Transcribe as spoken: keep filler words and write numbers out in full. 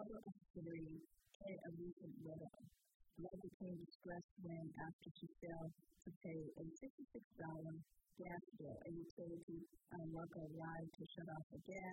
mother of three, and a recent widow. Love became distressed when, after she failed to pay a sixty-six dollars gas bill, a utility um, worker lied to shut off the gas